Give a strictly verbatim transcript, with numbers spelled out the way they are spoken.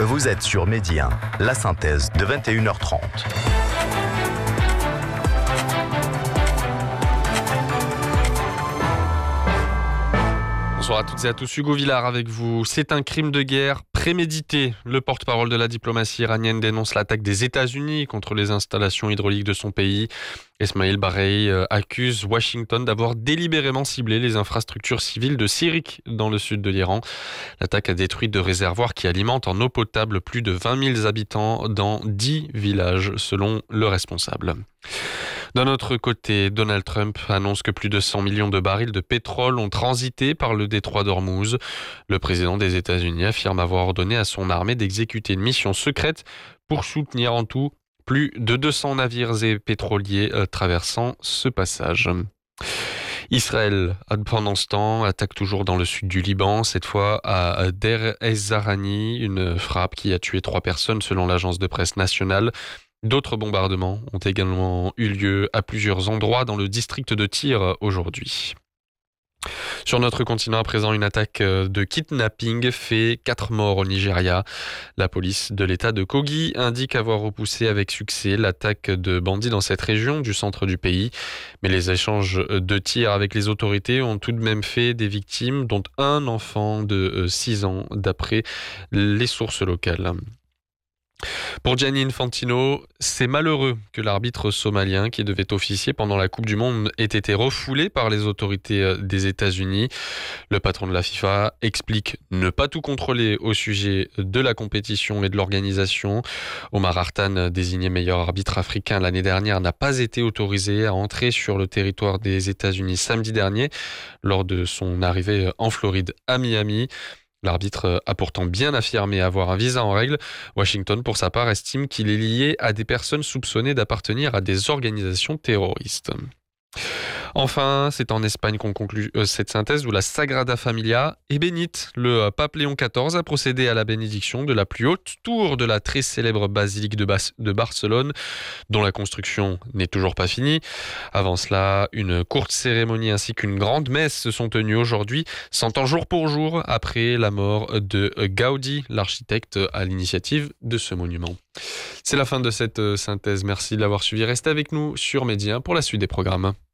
Vous êtes sur Midi un, la synthèse de vingt et une heures trente. Bonsoir à toutes et à tous, Hugo Villard avec vous. C'est un crime de guerre prémédité. Le porte-parole de la diplomatie iranienne dénonce l'attaque des États-Unis contre les installations hydrauliques de son pays. Esmaïl Baghei accuse Washington d'avoir délibérément ciblé les infrastructures civiles de Sirik dans le sud de l'Iran. L'attaque a détruit deux réservoirs qui alimentent en eau potable plus de vingt mille habitants dans dix villages, selon le responsable. D'un autre côté, Donald Trump annonce que plus de cent millions de barils de pétrole ont transité par le détroit d'Ormuz. Le président des États-Unis affirme avoir ordonné à son armée d'exécuter une mission secrète pour soutenir en tout plus de deux cents navires et pétroliers euh, traversant ce passage. Israël, pendant ce temps, attaque toujours dans le sud du Liban, cette fois à Der Ez-Zarani, une frappe qui a tué trois personnes selon l'agence de presse nationale. D'autres bombardements ont également eu lieu à plusieurs endroits dans le district de Tyr aujourd'hui. Sur notre continent à présent, une attaque de kidnapping fait quatre morts au Nigeria. La police de l'État de Kogi indique avoir repoussé avec succès l'attaque de bandits dans cette région du centre du pays. Mais les échanges de tirs avec les autorités ont tout de même fait des victimes, dont un enfant de six ans, d'après les sources locales. Pour Gianni Infantino, c'est malheureux que l'arbitre somalien qui devait officier pendant la Coupe du Monde ait été refoulé par les autorités des États-Unis. Le patron de la FIFA explique ne pas tout contrôler au sujet de la compétition et de l'organisation. Omar Hartan, désigné meilleur arbitre africain l'année dernière, n'a pas été autorisé à entrer sur le territoire des États-Unis samedi dernier lors de son arrivée en Floride à Miami. L'arbitre a pourtant bien affirmé avoir un visa en règle. Washington, pour sa part, estime qu'il est lié à des personnes soupçonnées d'appartenir à des organisations terroristes. Enfin, c'est en Espagne qu'on conclut cette synthèse où la Sagrada Familia est bénite. Le pape Léon quatorze a procédé à la bénédiction de la plus haute tour de la très célèbre basilique de, Bas- de Barcelone, dont la construction n'est toujours pas finie. Avant cela, une courte cérémonie ainsi qu'une grande messe se sont tenues aujourd'hui, cent ans jour pour jour après la mort de Gaudi, l'architecte à l'initiative de ce monument. C'est la fin de cette synthèse. Merci de l'avoir suivi. Restez avec nous sur Midi un pour la suite des programmes.